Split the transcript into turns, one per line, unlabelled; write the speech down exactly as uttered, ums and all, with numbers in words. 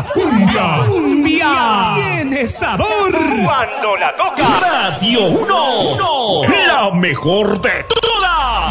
La cumbia, cumbia tiene sabor cuando la toca Radio uno, la mejor de todas.